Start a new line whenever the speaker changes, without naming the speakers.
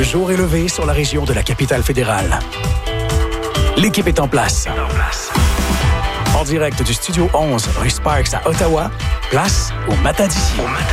jour est levé sur la région de la capitale fédérale. L'équipe est en place. En direct du Studio 11, rue Sparks à Ottawa, place au Matadis.